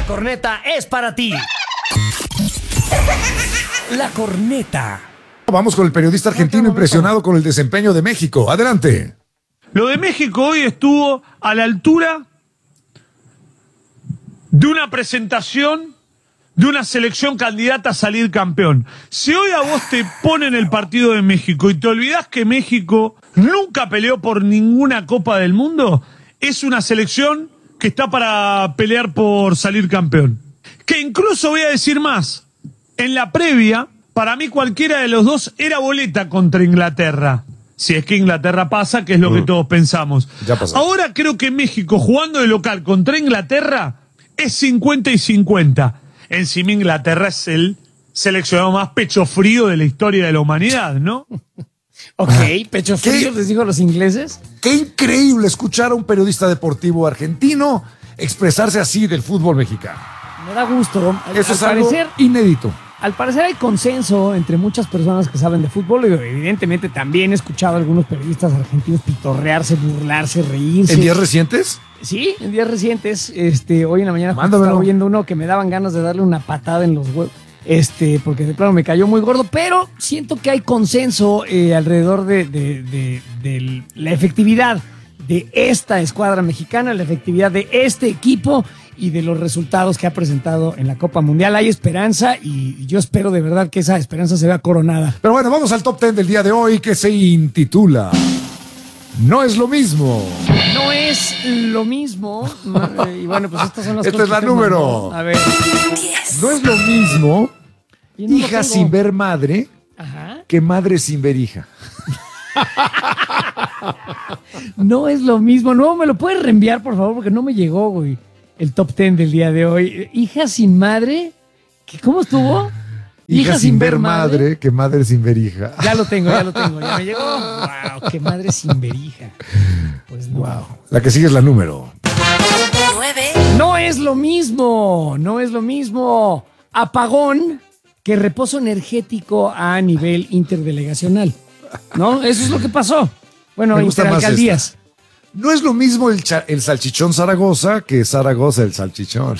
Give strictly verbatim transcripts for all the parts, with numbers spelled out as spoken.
corneta es para ti. La corneta. Vamos con el periodista argentino impresionado con el desempeño de México. Adelante. Lo de México hoy estuvo a la altura de una presentación de una selección candidata a salir campeón. Si hoy a vos te ponen el partido de México y te olvidás que México nunca peleó por ninguna Copa del Mundo, es una selección que está para pelear por salir campeón. Que incluso voy a decir más, en la previa, para mí cualquiera de los dos era boleta contra Inglaterra. Si es que Inglaterra pasa, que es lo mm. que todos pensamos. Ya pasó. Ahora creo que México jugando de local contra Inglaterra es cincuenta y cincuenta. Encima Inglaterra es el seleccionado más pecho frío de la historia de la humanidad, ¿no? Ok, pecho frío, les digo a los ingleses. Qué increíble escuchar a un periodista deportivo argentino expresarse así del fútbol mexicano. Me da gusto. Al, Eso al es algo parecer, inédito. Al parecer hay consenso entre muchas personas que saben de fútbol. Y evidentemente también he escuchado a algunos periodistas argentinos pitorrearse, burlarse, reírse. ¿En días recientes? Sí, en días recientes. Este, hoy en la mañana Mándamelo. estaba viendo uno que me daban ganas de darle una patada en los huevos. Este, porque de plano me cayó muy gordo, pero siento que hay consenso eh, alrededor de, de, de, de la efectividad de esta escuadra mexicana, la efectividad de este equipo y de los resultados que ha presentado en la Copa Mundial. Hay esperanza y yo espero de verdad que esa esperanza se vea coronada. Pero bueno, vamos al top ten del día de hoy, que se intitula No es lo mismo. No es lo mismo. Y bueno, pues estas son las Esta cosas es la que tengo, número. ¿no? A ver. No es lo mismo Y no lo hija tengo. sin ver madre Ajá. que madre sin ver hija. No es lo mismo. No, me lo puedes reenviar, por favor, porque no me llegó, güey, el top ten del día de hoy. Hija sin madre. ¿Qué, ¿Cómo estuvo? Hija, hija sin, sin ver madre, madre que madre sin ver hija. Ya lo tengo, ya lo tengo. Ya me llegó. Wow, qué madre sin ver hija. Pues no. Wow. La que sigue es la número nueve. No es lo mismo. No es lo mismo. Apagón que reposo energético a nivel interdelegacional. ¿No? Eso es lo que pasó. Bueno, interalcaldías. No es lo mismo el, cha- el salchichón Zaragoza que Zaragoza el salchichón.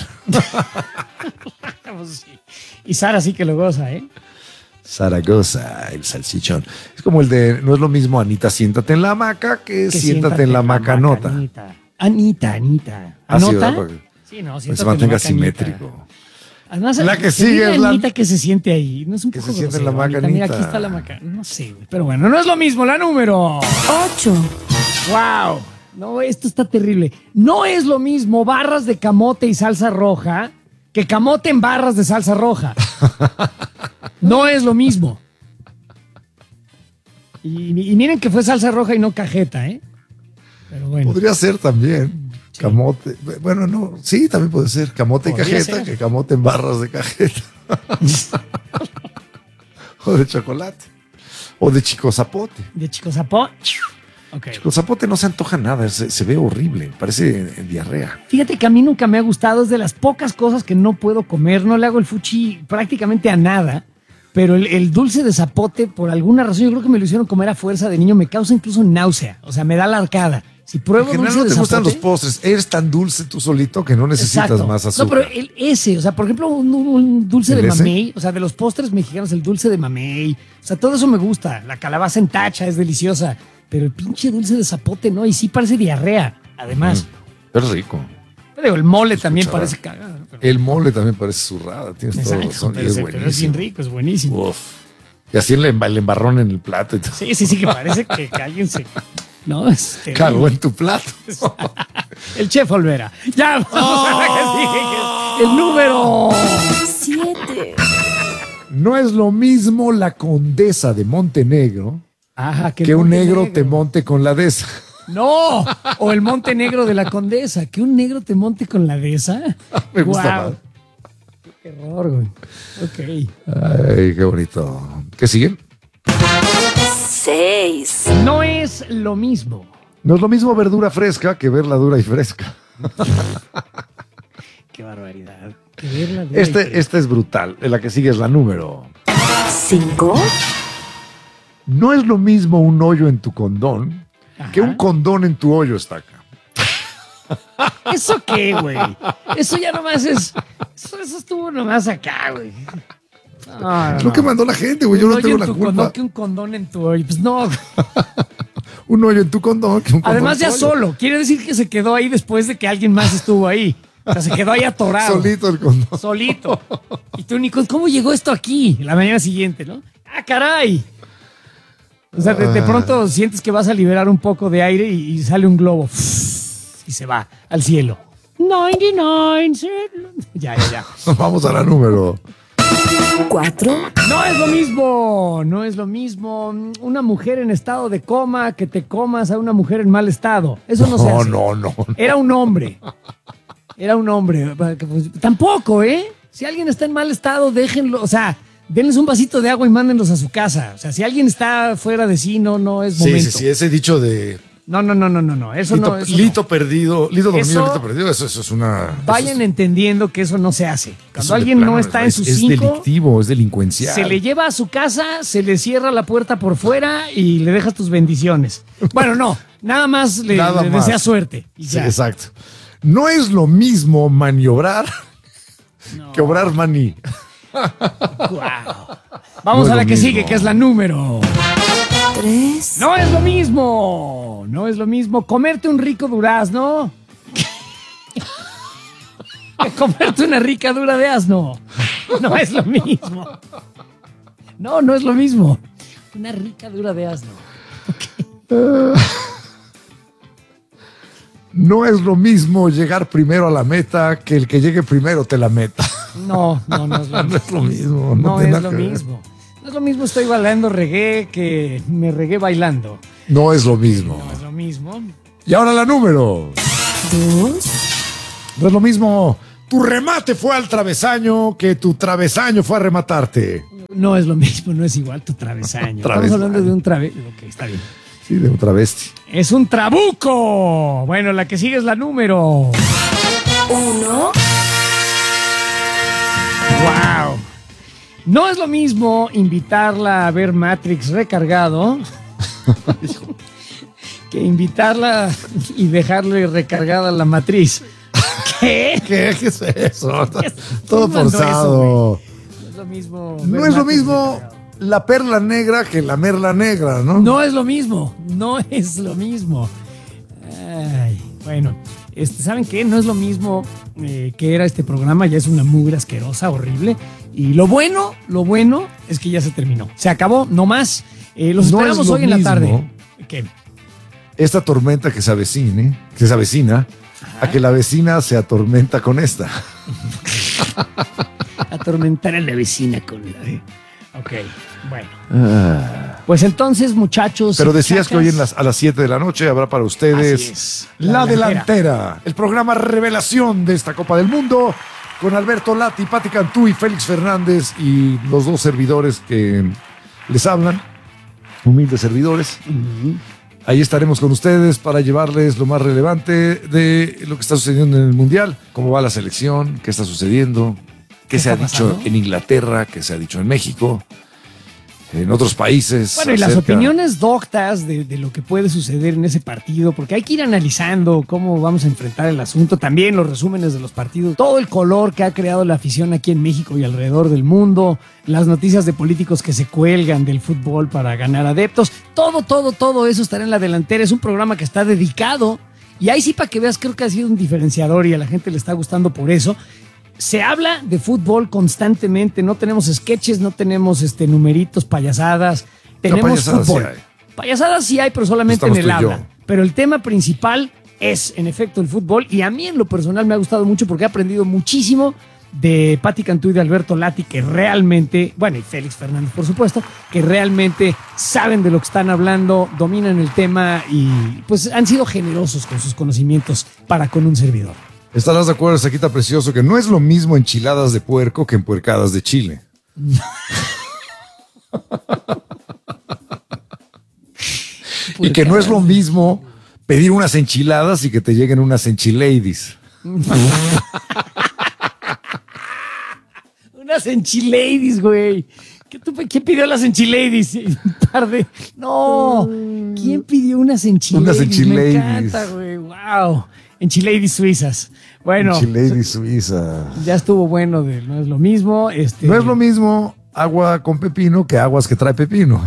Pues sí. Y Sara sí que lo goza, ¿eh? Zaragoza el salchichón. Es como el de, no es lo mismo Anita, siéntate en la hamaca que, Que siéntate en la macanota. Anita, Anita. Anita. Así, ¿Anota? ¿verdad? Sí, no, Que siéntate se mantenga en la macanita. simétrico. Además, La que que sigue diga es la- Anita que se siente ahí. No es un Que poco se siente en la grosero, Anita. Mira, aquí macanita. está la maca. No sé, güey. Pero bueno, no es lo mismo. La número. ocho. ¡Wow! No, esto está terrible. No es lo mismo barras de camote y salsa roja que camote en barras de salsa roja. No es lo mismo. Y, y miren que fue salsa roja y no cajeta, ¿eh? Pero bueno. Podría ser también. Sí. Camote. Bueno, no. Sí, también puede ser. Camote Podría y cajeta, ser. que camote en barras de cajeta. O de chocolate. O de chico zapote. De Chico Zapó. Okay. Chico zapote no se antoja nada. Se, se ve horrible. Parece en, en diarrea. Fíjate que a mí nunca me ha gustado. Es de las pocas cosas que no puedo comer. No le hago el fuchi prácticamente a nada. Pero el, el dulce de zapote, por alguna razón, yo creo que me lo hicieron comer a fuerza de niño. Me causa incluso náusea. O sea, me da la arcada. Si pruebo En general dulce no te de gustan zapote, los postres. Eres tan dulce tú solito que no necesitas exacto. más azúcar. No, pero el ese, o sea, por ejemplo, un, un dulce ¿El de ese? mamey, o sea, de los postres mexicanos, el dulce de mamey, o sea, todo eso me gusta. La calabaza en tacha es deliciosa, pero el pinche dulce de zapote no, y sí parece diarrea, además. Mm, es rico. Pero digo, el mole Se también escuchará. parece cagado. Pero, El mole también parece zurrada. Tienes toda exacto, razón. Y pero, es es, pero es bien buenísimo. rico, es buenísimo. Uf. Y así el, emba- el embarrón en el plato y todo. Sí, sí, sí, que parece que, que alguien se... No, es terrible. Cagó en tu plato. El chef Olvera. Ya, vamos a la que sigue, que es el número... siete. No es lo mismo la condesa de Montenegro Ajá, que un negro te monte con la dehesa. No, o el Monte Negro de la Condesa. Que un negro te monte con la dehesa. Me gusta Guau. más. Qué horror, güey. Ok. Ay, qué bonito. ¿Qué sigue? seis. No es lo mismo. No es lo mismo verdura fresca que verla dura y fresca. Qué barbaridad. Qué verla dura y Este, fresca. esta es brutal. La que sigue es la número. cinco. No es lo mismo un hoyo en tu condón Ajá. que un condón en tu hoyo, estaca. ¿Eso qué, güey? Eso ya nomás es... Eso, eso estuvo nomás acá, güey. No, Es no. lo que mandó la gente, güey. Yo Un no hoyo tengo en la tu culpa. condón, que un condón en tu hoyo. Pues no. Un hoyo en tu condón. que un condón Además ya tuyo. solo. Quiere decir que se quedó ahí después de que alguien más estuvo ahí. O sea, se quedó ahí atorado. Solito el condón. Solito. Y tú, Nico, ¿cómo llegó esto aquí? La mañana siguiente, ¿no? ¡Ah, caray! O sea, de, de pronto sientes que vas a liberar un poco de aire y, y sale un globo. Y se va al cielo. noventa y nueve. Ya, ya, ya. Vamos a la número. cuatro, No es lo mismo, no es lo mismo. Una mujer en estado de coma que te comas a una mujer en mal estado. Eso no, se No, hace. no, no. no. Era un hombre. Era un hombre. Tampoco, ¿eh? Si alguien está en mal estado, déjenlo. O sea, denles un vasito de agua y mándenlos a su casa. O sea, si alguien está fuera de sí, no, no es Sí, momento. sí, sí. Ese dicho de No, no, no, no, no, no. Eso lito, no. Eso lito no. perdido, lito dormido, Eso- lito perdido. Eso, eso es una. Vayan eso es- entendiendo que eso no se hace. eso Cuando de alguien plano no es- está en es- sus Es cinco, delictivo, es delincuencial. se le lleva a su casa, se le cierra la puerta por fuera y le dejas tus bendiciones. Bueno, no, nada más le, Nada le más. desea suerte. Y Sí, ya. exacto. No es lo mismo maniobrar que obrar maní. Guau. Vamos No es a la lo que mismo. sigue, que es la número. tres, No es lo mismo. No es lo mismo comerte un rico durazno que comerte una rica dura de asno. No es lo mismo. No, no es lo mismo. Una rica dura de asno. No es lo mismo llegar primero a la meta que el que llegue primero te la meta. No, no, no es lo No mismo. es lo mismo. No tiene es nada lo que ver. mismo. No es lo mismo estoy bailando reggae que me regué bailando. No es lo mismo. No es lo mismo. Y ahora la número. dos, No es lo mismo. Tu remate fue al travesaño que tu travesaño fue a rematarte. No es lo mismo, no es igual tu travesaño. Estamos Travesaño. hablando de un trave... Ok, está bien. Sí, de un travesti. Es un trabuco. Bueno, la que sigue es la número. uno, Wow. No es lo mismo invitarla a ver Matrix recargado que invitarla y dejarle recargada la matriz. ¿Qué? ¿Qué, ¿Qué es eso? ¿Quién Todo mandó eso, forzado. No es lo mismo. ver No es lo Matrix mismo recargado. la perla negra que la merla negra, ¿no? No es lo mismo. No es lo mismo. Ay, bueno, este, ¿saben qué? No es lo mismo eh, que era este programa. Ya es una mugre asquerosa, horrible. Y lo bueno, lo bueno es que ya se terminó. Se acabó, no más. Eh, los No esperamos es lo hoy en la mismo. tarde. ¿Qué? Esta tormenta que se avecine, que se avecina, a que la vecina se atormenta con esta. Atormentar a la vecina con la... Ok, bueno. Pues entonces, muchachos. Pero y decías que hoy en muchachas, las, a las siete de la noche habrá para ustedes Así es. La, La delantera. Delantera. el programa revelación de esta Copa del Mundo, con Alberto Lati, Pati Cantú y Félix Fernández y los dos servidores que les hablan, humildes servidores. Ahí estaremos con ustedes para llevarles lo más relevante de lo que está sucediendo en el Mundial, cómo va la selección, qué está sucediendo, qué, ¿Qué se ha está dicho pasando? en Inglaterra, qué se ha dicho en México, en otros países. Bueno, y las acerca- opiniones doctas de, de lo que puede suceder en ese partido, porque hay que ir analizando cómo vamos a enfrentar el asunto, también los resúmenes de los partidos, todo el color que ha creado la afición aquí en México y alrededor del mundo, las noticias de políticos que se cuelgan del fútbol para ganar adeptos, todo, todo, todo eso estará en la delantera. Es un programa que está dedicado, y ahí sí, para que veas, creo que ha sido un diferenciador y a la gente le está gustando por eso. Se habla de fútbol constantemente, no tenemos sketches, no tenemos este numeritos, payasadas, tenemos payasadas fútbol. sí hay. Payasadas sí hay, pero solamente en Estamos el tú y habla. yo. Pero el tema principal es, en efecto, el fútbol, y a mí en lo personal me ha gustado mucho porque he aprendido muchísimo de Pati Cantú y de Alberto Lati, que realmente, bueno, y Félix Fernández, por supuesto, que realmente saben de lo que están hablando, dominan el tema y pues han sido generosos con sus conocimientos para con un servidor. Estarás de acuerdo, Saquita Precioso, que no es lo mismo enchiladas de puerco que empuercadas de chile. Y que no es lo mismo pedir unas enchiladas y que te lleguen unas enchiladies. Unas enchiladies, güey. ¿Qué tú- ¿Quién pidió las enchiladies? Un par de... No. ¿Quién pidió unas enchiladies? Unas enchiladies. Me encanta, güey. Wow. Enchiladas suizas. Bueno. Enchiladas suizas. Ya estuvo bueno, de, no es lo mismo. Este... No es lo mismo agua con pepino que aguas que trae pepino.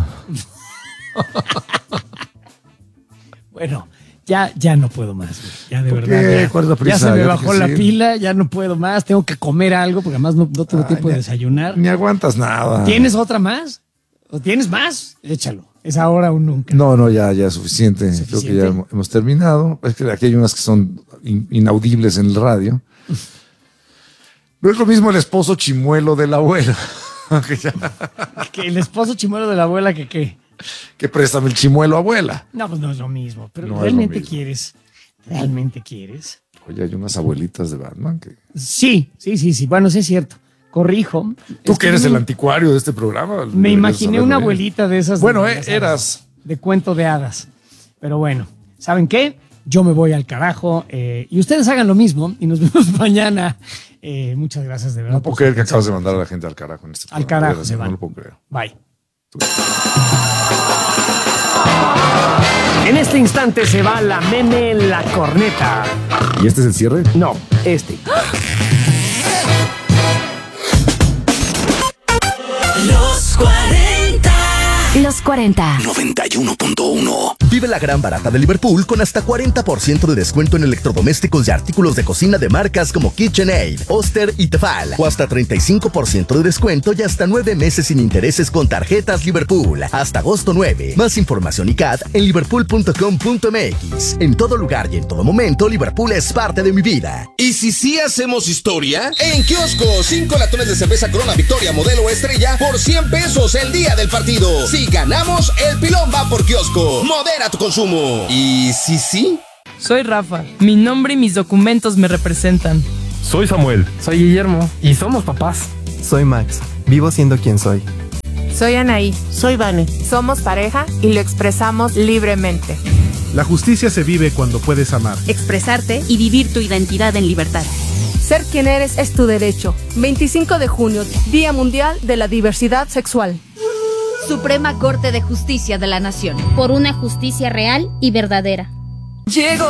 Bueno, ya, ya no puedo más, güey. Ya de ¿Por verdad. qué? Ya, ¿Cuál es la prisa? ya se me Ya bajó te la quise ir. pila, ya no puedo más. Tengo que comer algo porque además no, no tengo Ay, tiempo de ni- desayunar. Ni aguantas nada. ¿Tienes otra más? ¿O tienes más? Échalo. Es ahora o nunca. No, no, ya, ya es suficiente. Creo ¿Suficiente? que ya hemos, hemos terminado. Es que aquí hay unas que son in- inaudibles en el radio. No es lo mismo el esposo chimuelo de la abuela. que, ya- Que el esposo chimuelo de la abuela que qué. que préstame el chimuelo, abuela. No, pues no es lo mismo. Pero No es lo ¿realmente mismo. quieres? ¿Realmente quieres? Oye, hay unas abuelitas de Batman que... Sí, sí, sí, sí. Bueno, sí es cierto. Corrijo. Tú Es que eres me- el anticuario de este programa. Me deberías imaginé saberlo una bien. abuelita de esas. de- Bueno, de eh, las eras. hadas, de cuento de hadas. Pero bueno, ¿saben qué? Yo me voy al carajo eh, y ustedes hagan lo mismo y nos vemos mañana. Eh, muchas gracias de verdad. No puedo por creer su que acabas de atención. mandar a la gente al carajo en este Al programa. carajo De verdad, se no van. lo puedo creer. Bye. En este instante se va la meme la corneta. ¿Y este es el cierre? No, este. Los cuarenta. Los cuarenta. noventa y uno punto uno. Vive la gran barata de Liverpool con hasta cuarenta por ciento de descuento en electrodomésticos y artículos de cocina de marcas como KitchenAid, Oster y Tefal. O hasta treinta y cinco por ciento de descuento y hasta nueve meses sin intereses con tarjetas Liverpool. Hasta agosto nueve. Más información y C A D en liverpool punto com punto m x. En todo lugar y en todo momento, Liverpool es parte de mi vida. ¿Y si sí hacemos historia? En kiosco, cinco latones de cerveza Corona Victoria modelo estrella por cien pesos el día del partido. Si ganamos, el pilón va por kiosco. Modera tu consumo. ¿Y si sí? Soy Rafa. Mi nombre y mis documentos me representan. Soy Samuel. Soy Guillermo y somos papás. Soy Max. Vivo siendo quien soy. Soy Anaí. Soy Vane. Somos pareja y lo expresamos libremente. La justicia se vive cuando puedes amar. Expresarte y vivir tu identidad en libertad. Ser quien eres es tu derecho. veinticinco de junio, Día Mundial de la Diversidad Sexual. Suprema Corte de Justicia de la Nación. Por una justicia real y verdadera. Llegó